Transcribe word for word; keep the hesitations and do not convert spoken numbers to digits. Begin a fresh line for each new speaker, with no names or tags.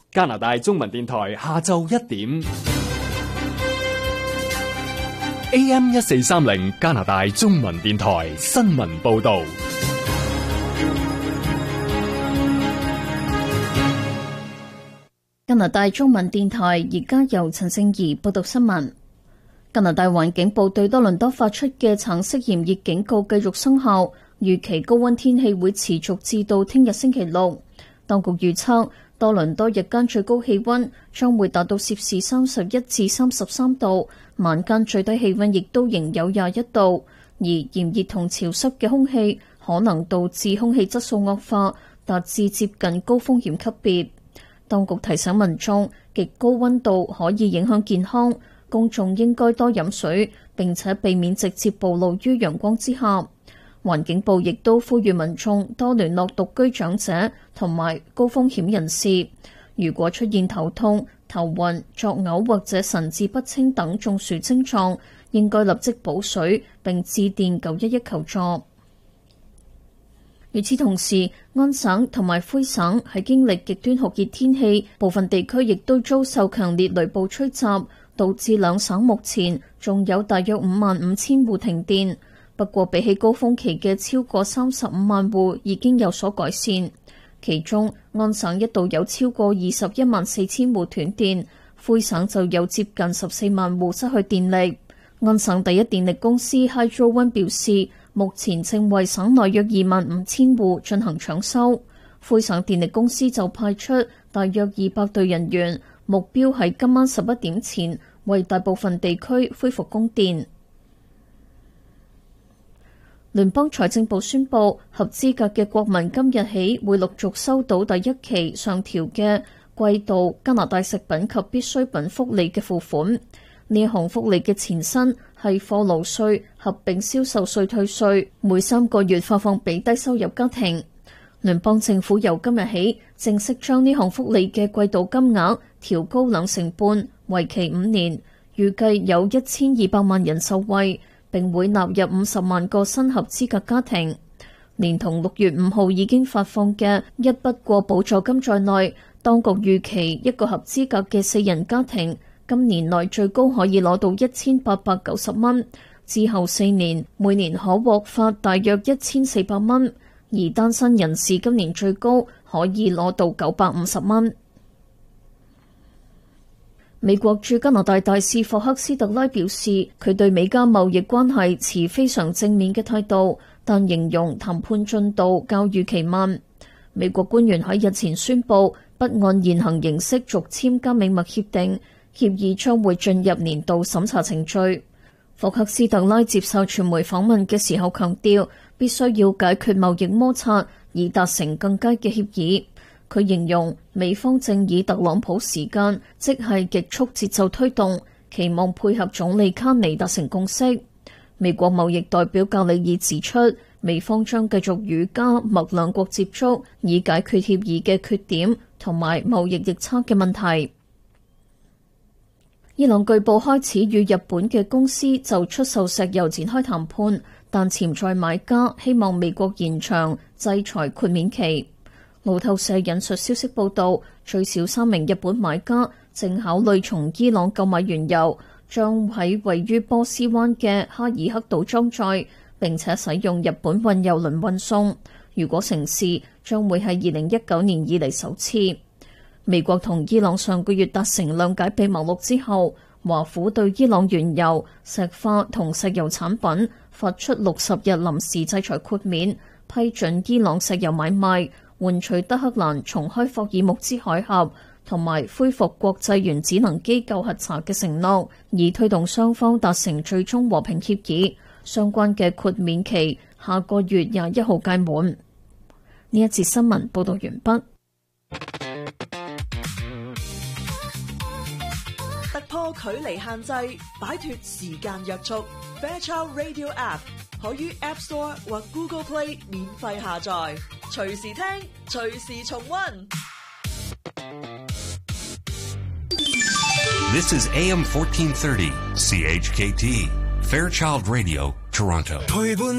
加拿大中文電台下晝一點 A M 一四三零加拿大中文電台新聞報道。
加拿大中文電台而家由陳聖儀報道新聞。加拿大環境部對多倫多發出嘅橙色炎熱警告繼續生效，預期高溫天氣會持續至到聽日星期六。當局預測多倫多日間最高氣溫將會達到攝氏三十一至三十三度，晚間最低氣溫亦都仍有廿一度。而炎熱同潮濕嘅空氣可能導致空氣質素惡化，達至接近高風險級別。當局提醒民眾，極高溫度可以影響健康，公眾應該多飲水，並且避免直接暴露於陽光之下。環境部亦都呼籲民眾多聯絡獨居長者同埋高風險人士。如果出現頭痛、頭暈、作嘔或者神志不清等中暑症狀，應該立即補水並致電九一一求助。與此同時，安省同埋魁省喺經歷極端酷熱天氣，部分地區亦都遭受強烈雷暴吹襲，導致兩省目前仲有大約五萬五千戶停電。不過比起高峰期嘅超過三十五萬戶已經有所改善。其中安省一度有超過二十一萬四千戶斷電，魁省就有接近十四萬戶失去電力。安省第一電力公司 Hydro One 表示，目前正為省內約二萬五千戶進行搶修。魁省電力公司就派出大約二百隊人員，目標喺今晚十一點前為大部分地區恢復供電。聯邦財政部宣布，合資格嘅國民今日起會陸續收到第一期上調嘅季度加拿大食品及必需品福利嘅付款。呢項福利嘅前身係貨勞稅合併銷售稅退稅，每三個月發放俾低收入家庭。聯邦政府由今日起正式將呢項福利嘅季度金額調高兩成半，為期五年，預計有一千二百萬人受惠，並會納入五十萬個新合資格家庭。連同六月五號已經發放嘅一筆過補助金在內，當局預期一個合資格嘅四人家庭今年內最高可以攞到一千八百九十蚊，之後四年每年可獲發大約一千四百蚊，而單身人士今年最高可以攞到九百五十蚊。美國駐加拿大大使霍克斯特拉表示，佢對美加貿易關係持非常正面嘅態度，但形容談判進度較預期慢。美國官員喺日前宣布，不按現行形式續簽加美貿協定，協議將會進入年度審查程序。霍克斯特拉接受傳媒訪問嘅時候強調，必須要解決貿易摩擦，以達成更佳嘅協議。佢形容美方正以特朗普時間，即係極速節奏推動，期望配合總理卡尼達成共識。美國貿易代表格里爾指出，美方將繼續與加墨兩國接觸，以解決協議嘅缺點同埋貿易逆差嘅問題。伊朗據報開始與日本嘅公司就出售石油展開談判，但潛在買家希望美國延長制裁豁免期。路透社引述消息報道，最少三名日本買家正考慮從伊朗購買原油，將喺位於波斯灣嘅哈爾克島裝載，並且使用日本運油輪運送。如果成事，將會係二零一九年以嚟首次。美國同伊朗上個月達成諒解備忘錄之後，華府對伊朗原油、石化同石油產品發出六十日臨時制裁豁免，批准伊朗石油買賣，換取德黑蘭重開霍爾木茲海峽同埋恢復國際原子能機構核查嘅承諾，以推動雙方達成最終和平協議。相關嘅豁免期下個月廿一號屆滿。呢一節新聞報道完畢。
突破距離限制，擺脫時間約束。Fairchild Radio App 可於 App Store 或 Google Play 免費下載，隨時聽，隨時重溫。
This is A M fourteen thirty C H K T Fairchild Radio Toronto。